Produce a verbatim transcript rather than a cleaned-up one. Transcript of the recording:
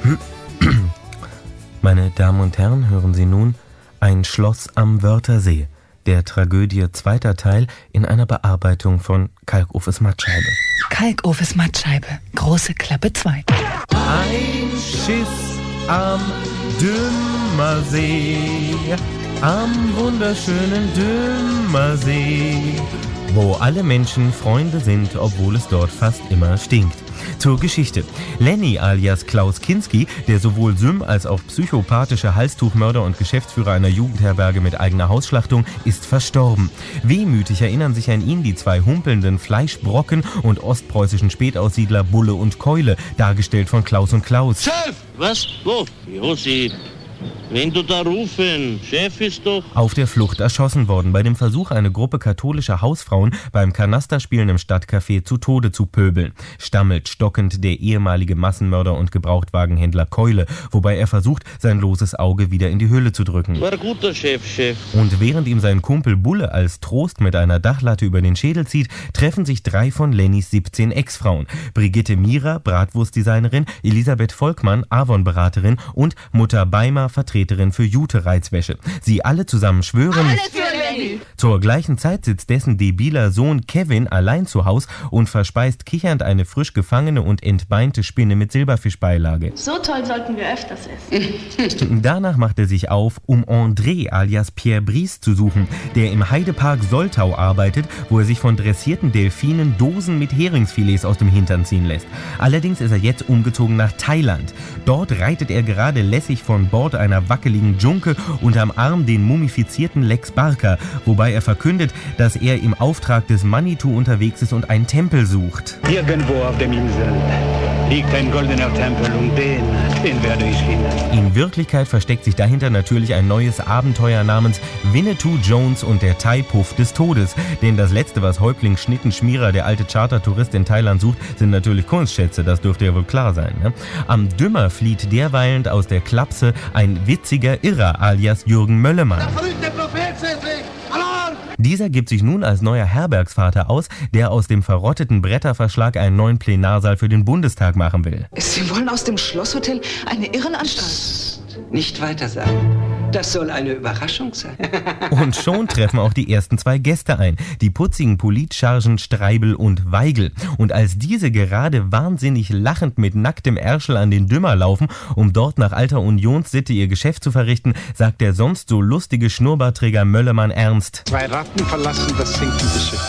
Meine Damen und Herren, hören Sie nun Ein Schloss am Wörthersee, der Tragödie zweiter Teil in einer Bearbeitung von Kalkofes Mattscheibe. Kalkofes Mattscheibe, große Klappe zwei. Ein Schiss am Dümmersee, am wunderschönen Dümmersee, wo alle Menschen Freunde sind, obwohl es dort fast immer stinkt. Zur Geschichte. Lenny alias Klaus Kinski, der sowohl Sym als auch psychopathische Halstuchmörder und Geschäftsführer einer Jugendherberge mit eigener Hausschlachtung, ist verstorben. Wehmütig erinnern sich an ihn die zwei humpelnden Fleischbrocken und ostpreußischen Spätaussiedler Bulle und Keule, dargestellt von Klaus und Klaus. Chef! Was? Wo? Josi, wenn du da rufen, Chef ist doch... Auf der Flucht erschossen worden, bei dem Versuch, eine Gruppe katholischer Hausfrauen beim Kanasterspielen im Stadtcafé zu Tode zu pöbeln. Stammelt stockend der ehemalige Massenmörder und Gebrauchtwagenhändler Keule, wobei er versucht, sein loses Auge wieder in die Hülle zu drücken. War guter Chef, Chef. Und während ihm sein Kumpel Bulle als Trost mit einer Dachlatte über den Schädel zieht, treffen sich drei von Lennys siebzehn Ex-Frauen. Brigitte Mira, Bratwurstdesignerin, Elisabeth Volkmann, Avon-Beraterin und Mutter Beimer, Vertreterin für Jute-Reizwäsche. Sie alle zusammen schwören... Alles für Lenny! Zur gleichen Zeit sitzt dessen debiler Sohn Kevin allein zu Haus und verspeist kichernd eine frisch gefangene und entbeinte Spinne mit Silberfischbeilage. So toll sollten wir öfters essen. Danach macht er sich auf, um André alias Pierre Brice zu suchen, der im Heidepark Soltau arbeitet, wo er sich von dressierten Delfinen Dosen mit Heringsfilets aus dem Hintern ziehen lässt. Allerdings ist er jetzt umgezogen nach Thailand. Dort reitet er gerade lässig von Bord einer wackeligen Junke unterm Arm den mumifizierten Lex Barker, wobei er verkündet, dass er im Auftrag des Manitou unterwegs ist und einen Tempel sucht. Irgendwo auf dem Insel liegt ein goldener Tempel und den, den werde ich finden. In Wirklichkeit versteckt sich dahinter natürlich ein neues Abenteuer namens Winnetou Jones und der Thai-Puff des Todes. Denn das letzte, was Häuptling Schnittenschmierer, der alte Chartertourist in Thailand, sucht, sind natürlich Kunstschätze, das dürfte ja wohl klar sein. Ne? Am Dümmer flieht derweilen aus der Klapse ein witziger Irrer alias Jürgen Möllemann. Der verrückte Prophet Cedric! Alarm! Dieser gibt sich nun als neuer Herbergsvater aus, der aus dem verrotteten Bretterverschlag einen neuen Plenarsaal für den Bundestag machen will. Sie wollen aus dem Schlosshotel eine Irrenanstalt? Nicht weiter sagen. Das soll eine Überraschung sein. Und schon treffen auch die ersten zwei Gäste ein, die putzigen Politchargen Streibel und Weigel. Und als diese gerade wahnsinnig lachend mit nacktem Ärschel an den Dümmer laufen, um dort nach alter Unionssitte ihr Geschäft zu verrichten, sagt der sonst so lustige Schnurrbartträger Möllemann ernst: Zwei Ratten verlassen das sinkende Schiff.